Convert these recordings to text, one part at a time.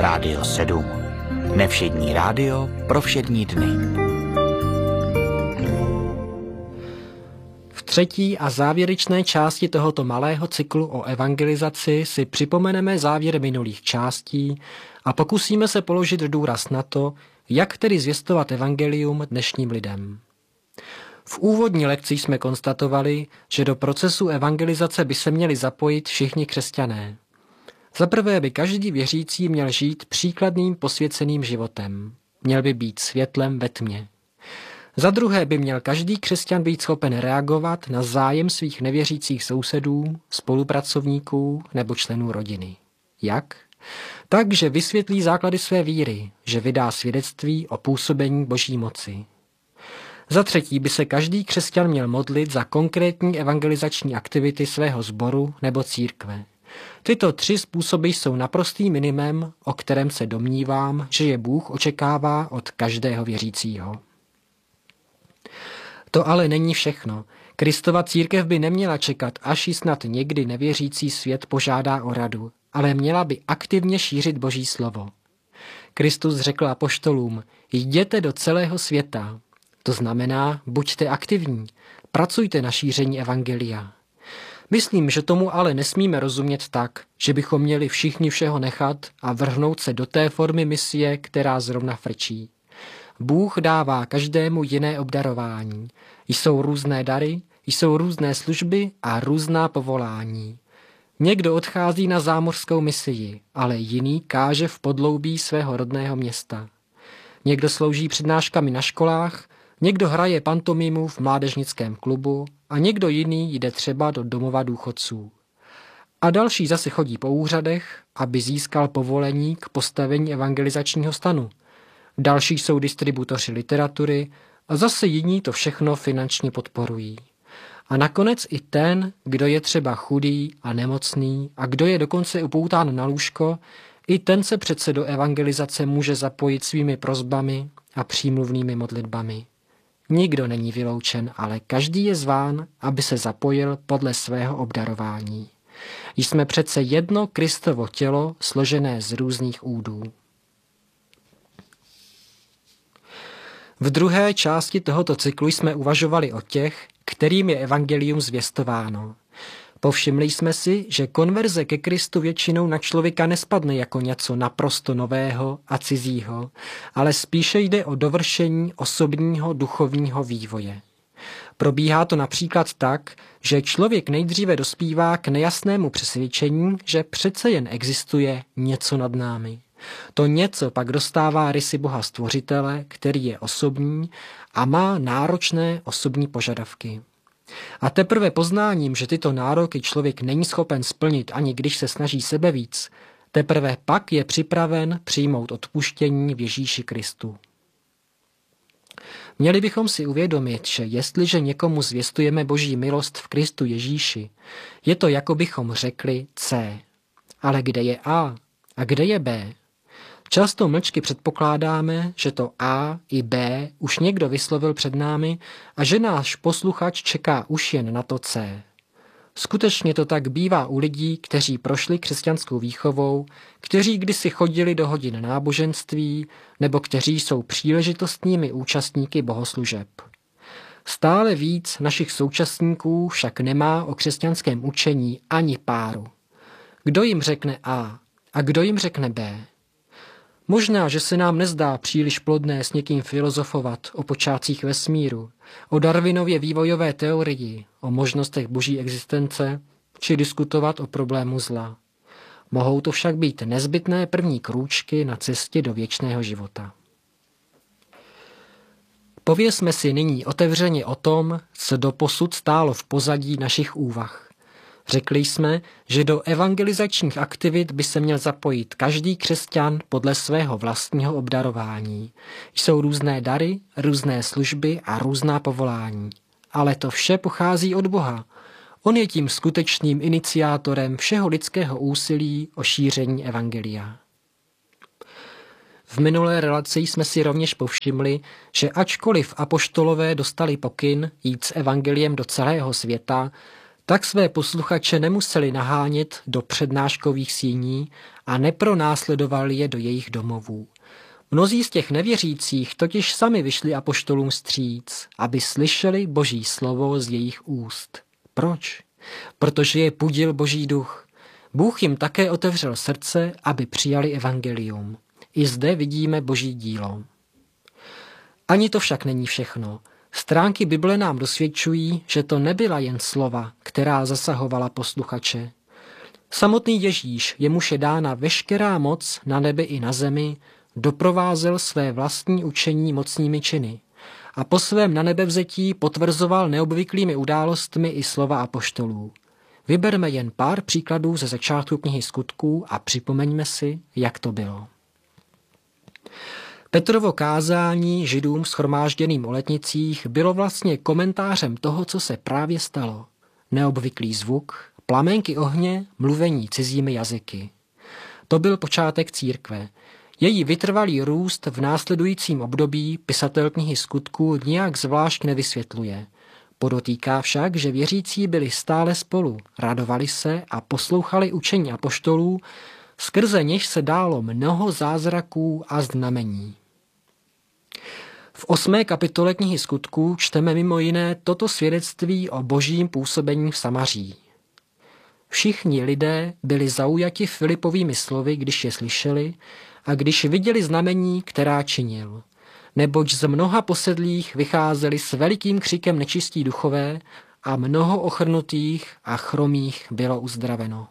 Rádio 7. Nevšední rádio pro všední dny. V třetí a závěrečné části tohoto malého cyklu o evangelizaci si připomeneme závěr minulých částí a pokusíme se položit důraz na to, jak tedy zvěstovat evangelium dnešním lidem. V úvodní lekci jsme konstatovali, že do procesu evangelizace by se měli zapojit všichni křesťané. Za prvé by každý věřící měl žít příkladným posvěceným životem. Měl by být světlem ve tmě. Za druhé by měl každý křesťan být schopen reagovat na zájem svých nevěřících sousedů, spolupracovníků nebo členů rodiny. Jak? Tak, že vysvětlí základy své víry, že vydá svědectví o působení Boží moci. Za třetí by se každý křesťan měl modlit za konkrétní evangelizační aktivity svého sboru nebo církve. Tyto tři způsoby jsou naprostým minimem, o kterém se domnívám, že je Bůh očekává od každého věřícího. To ale není všechno. Kristova církev by neměla čekat, až ji snad někdy nevěřící svět požádá o radu, ale měla by aktivně šířit Boží slovo. Kristus řekl apoštolům, jděte do celého světa. To znamená, buďte aktivní, pracujte na šíření evangelia. Myslím, že tomu ale nesmíme rozumět tak, že bychom měli všichni všeho nechat a vrhnout se do té formy misie, která zrovna frčí. Bůh dává každému jiné obdarování. Jsou různé dary, jsou různé služby a různá povolání. Někdo odchází na zámořskou misii, ale jiný káže v podloubí svého rodného města. Někdo slouží přednáškami na školách, někdo hraje pantomimu v mládežnickém klubu a někdo jiný jde třeba do domova důchodců. A další zase chodí po úřadech, aby získal povolení k postavení evangelizačního stanu. Další jsou distributoři literatury a zase jiní to všechno finančně podporují. A nakonec i ten, kdo je třeba chudý a nemocný a kdo je dokonce upoután na lůžko, i ten se přece do evangelizace může zapojit svými prosbami a přímluvnými modlitbami. Nikdo není vyloučen, ale každý je zván, aby se zapojil podle svého obdarování. Jsme přece jedno Kristovo tělo složené z různých údů. V druhé části tohoto cyklu jsme uvažovali o těch, kterým je evangelium zvěstováno. Povšimli jsme si, že konverze ke Kristu většinou na člověka nespadne jako něco naprosto nového a cizího, ale spíše jde o dovršení osobního duchovního vývoje. Probíhá to například tak, že člověk nejdříve dospívá k nejasnému přesvědčení, že přece jen existuje něco nad námi. To něco pak dostává rysy Boha Stvořitele, který je osobní a má náročné osobní požadavky. A teprve poznáním, že tyto nároky člověk není schopen splnit, ani když se snaží sebevíc, teprve pak je připraven přijmout odpuštění v Ježíši Kristu. Měli bychom si uvědomit, že jestliže někomu zvěstujeme Boží milost v Kristu Ježíši, je to, jako bychom řekli C. Ale kde je A a kde je B? Často mlčky předpokládáme, že to A i B už někdo vyslovil před námi a že náš posluchač čeká už jen na to C. Skutečně to tak bývá u lidí, kteří prošli křesťanskou výchovou, kteří kdysi chodili do hodin náboženství nebo kteří jsou příležitostními účastníky bohoslužeb. Stále víc našich současníků však nemá o křesťanském učení ani páru. Kdo jim řekne A kdo jim řekne B? Možná, že se nám nezdá příliš plodné s někým filozofovat o počátcích vesmíru, o Darwinově vývojové teorii, o možnostech boží existence, či diskutovat o problému zla. Mohou to však být nezbytné první krůčky na cestě do věčného života. Povězme si nyní otevřeně o tom, co doposud stálo v pozadí našich úvah. Řekli jsme, že do evangelizačních aktivit by se měl zapojit každý křesťan podle svého vlastního obdarování. Jsou různé dary, různé služby a různá povolání. Ale to vše pochází od Boha. On je tím skutečným iniciátorem všeho lidského úsilí o šíření evangelia. V minulé relaci jsme si rovněž povšimli, že ačkoliv apoštolové dostali pokyn jít s evangeliem do celého světa, tak své posluchače nemuseli nahánět do přednáškových síní a nepronásledovali je do jejich domovů. Mnozí z těch nevěřících totiž sami vyšli apoštolům vstříc, aby slyšeli Boží slovo z jejich úst. Proč? Protože je pudil Boží duch. Bůh jim také otevřel srdce, aby přijali evangelium. I zde vidíme Boží dílo. Ani to však není všechno. Stránky Bible nám dosvědčují, že to nebyla jen slova, která zasahovala posluchače. Samotný Ježíš, jemuž je dána veškerá moc na nebi i na zemi, doprovázel své vlastní učení mocnými činy a po svém nanebevzetí potvrzoval neobvyklými událostmi i slova apoštolů. Vyberme jen pár příkladů ze začátku knihy Skutků a připomeňme si, jak to bylo. Petrovo kázání Židům shromážděným o letnicích bylo vlastně komentářem toho, co se právě stalo. Neobvyklý zvuk, plamenky ohně, mluvení cizími jazyky. To byl počátek církve. Její vytrvalý růst v následujícím období pisatel knihy Skutků nijak zvlášť nevysvětluje. Podotýká však, že věřící byli stále spolu, radovali se a poslouchali učení apoštolů, skrze něž se dálo mnoho zázraků a znamení. V 8. kapitole knihy Skutků čteme mimo jiné toto svědectví o božím působení v Samaří. Všichni lidé byli zaujati Filipovými slovy, když je slyšeli a když viděli znamení, která činil. Neboť z mnoha posedlých vycházeli s velikým křikem nečistí duchové a mnoho ochrnutých a chromých bylo uzdraveno.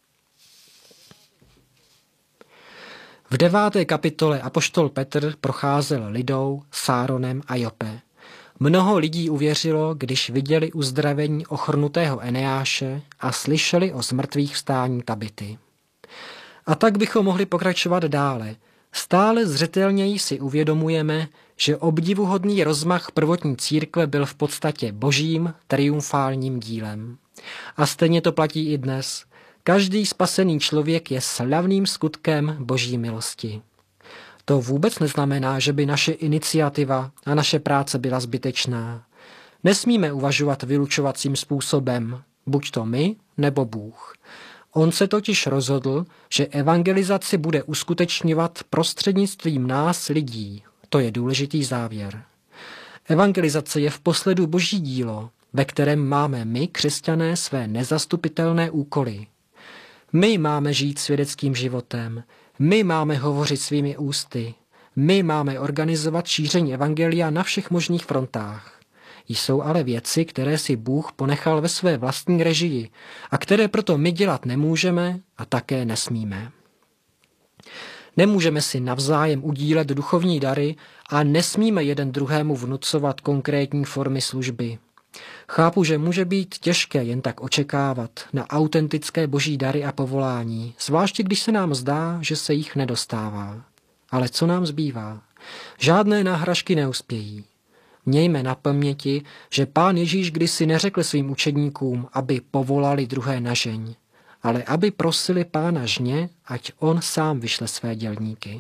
V 9. kapitole apoštol Petr procházel Lidou, Sáronem a Jope. Mnoho lidí uvěřilo, když viděli uzdravení ochrnutého Eneáše a slyšeli o zmrtvých vstání Tabity. A tak bychom mohli pokračovat dále. Stále zřetelněji si uvědomujeme, že obdivuhodný rozmach prvotní církve byl v podstatě božím triumfálním dílem. A stejně to platí i dnes. Každý spasený člověk je slavným skutkem boží milosti. To vůbec neznamená, že by naše iniciativa a naše práce byla zbytečná. Nesmíme uvažovat vylučovacím způsobem, buď to my, nebo Bůh. On se totiž rozhodl, že evangelizaci bude uskutečňovat prostřednictvím nás lidí. To je důležitý závěr. Evangelizace je vposledu boží dílo, ve kterém máme my, křesťané, své nezastupitelné úkoly. My máme žít svědeckým životem, my máme hovořit svými ústy, my máme organizovat šíření evangelia na všech možných frontách. Jsou ale věci, které si Bůh ponechal ve své vlastní režii a které proto my dělat nemůžeme a také nesmíme. Nemůžeme si navzájem udílet duchovní dary a nesmíme jeden druhému vnucovat konkrétní formy služby. Chápu, že může být těžké jen tak očekávat na autentické boží dary a povolání, zvláště když se nám zdá, že se jich nedostává. Ale co nám zbývá? Žádné náhražky neuspějí. Mějme na paměti, že Pán Ježíš kdysi neřekl svým učedníkům, aby povolali druhé na žeň, ale aby prosili Pána žně, ať on sám vyšle své dělníky.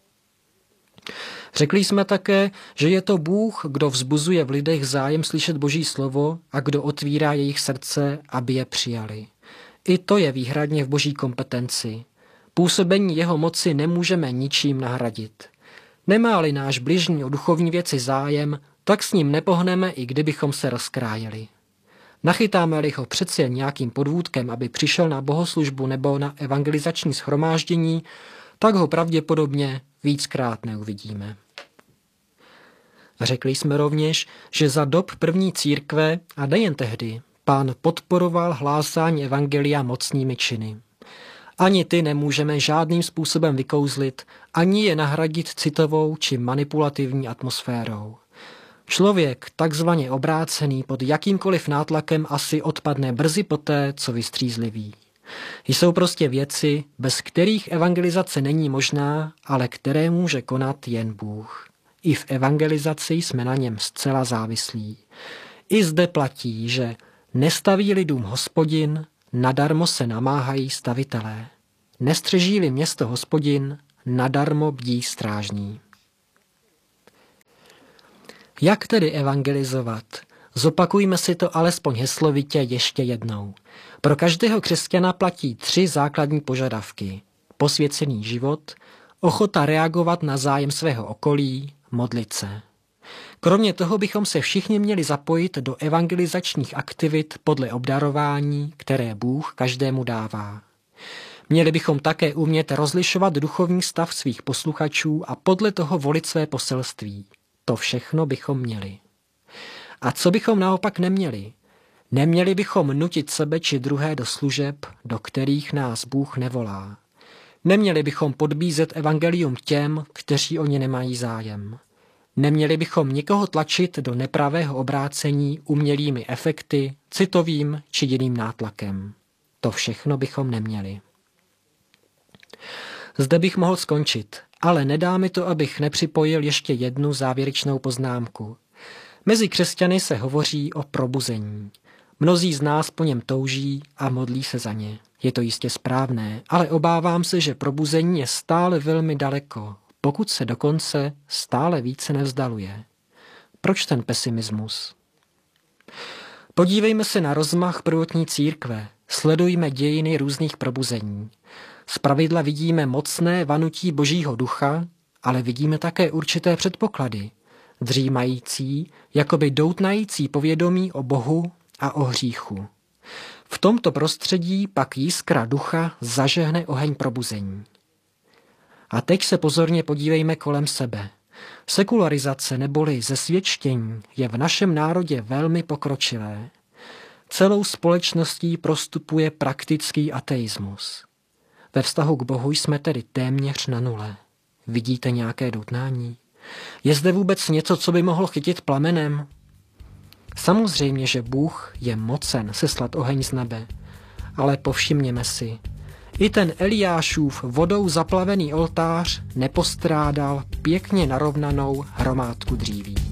Řekli jsme také, že je to Bůh, kdo vzbuzuje v lidech zájem slyšet Boží slovo a kdo otvírá jejich srdce, aby je přijali. I to je výhradně v Boží kompetenci. Působení jeho moci nemůžeme ničím nahradit. Nemá-li náš bližní o duchovní věci zájem, tak s ním nepohneme, i kdybychom se rozkrájeli. Nachytáme-li ho přeci jen nějakým podvůdkem, aby přišel na bohoslužbu nebo na evangelizační shromáždění, tak ho pravděpodobně víckrát neuvidíme. Řekli jsme rovněž, že za dob první církve a nejen tehdy Pán podporoval hlásání evangelia mocnými činy. Ani ty nemůžeme žádným způsobem vykouzlit, ani je nahradit citovou či manipulativní atmosférou. Člověk, takzvaně obrácený pod jakýmkoliv nátlakem, asi odpadne brzy poté, co vystřízliví. Jsou prostě věci, bez kterých evangelizace není možná, ale které může konat jen Bůh. I v evangelizaci jsme na něm zcela závislí. I zde platí, že nestaví-li dům Hospodin, nadarmo se namáhají stavitelé. Nestřeží-li město Hospodin, nadarmo bdí strážní. Jak tedy evangelizovat? Zopakujme si to alespoň heslovitě ještě jednou. Pro každého křesťana platí 3 základní požadavky. Posvěcený život, ochota reagovat na zájem svého okolí, modlit se. Kromě toho bychom se všichni měli zapojit do evangelizačních aktivit podle obdarování, které Bůh každému dává. Měli bychom také umět rozlišovat duchovní stav svých posluchačů a podle toho volit své poselství. To všechno bychom měli. A co bychom naopak neměli? Neměli bychom nutit sebe či druhé do služeb, do kterých nás Bůh nevolá. Neměli bychom podbízet evangelium těm, kteří o ně nemají zájem. Neměli bychom nikoho tlačit do nepravého obrácení umělými efekty, citovým či jiným nátlakem. To všechno bychom neměli. Zde bych mohl skončit, ale nedá mi to, abych nepřipojil ještě jednu závěrečnou poznámku. Mezi křesťany se hovoří o probuzení. Mnozí z nás po něm touží a modlí se za ně. Je to jistě správné, ale obávám se, že probuzení je stále velmi daleko, pokud se dokonce stále více nevzdaluje. Proč ten pesimismus? Podívejme se na rozmach prvotní církve, sledujme dějiny různých probuzení. Zpravidla vidíme mocné vanutí Božího ducha, ale vidíme také určité předpoklady, dřímající, jakoby doutnající povědomí o Bohu a o hříchu. V tomto prostředí pak jiskra ducha zažehne oheň probuzení. A teď se pozorně podívejme kolem sebe. Sekularizace neboli zesvědčení je v našem národě velmi pokročilé. Celou společností prostupuje praktický ateismus. Ve vztahu k Bohu jsme tedy téměř na nule. Vidíte nějaké doutnání? Je zde vůbec něco, co by mohlo chytit plamenem? Samozřejmě, že Bůh je mocen seslat oheň z nebe, ale povšimněme si, i ten Eliášův vodou zaplavený oltář nepostrádal pěkně narovnanou hromádku dříví.